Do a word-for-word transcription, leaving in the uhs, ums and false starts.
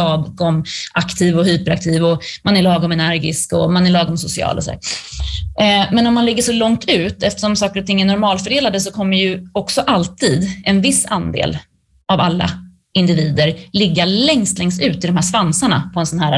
lagom aktiv och hyperaktiv och man är lagom energisk och man är lagom social och så. Eh, men om man ligger så långt ut, eftersom saker och ting är normalfördelade, så kommer ju också alltid en viss andel av alla individer ligga längst längst ut i de här svansarna på en sån här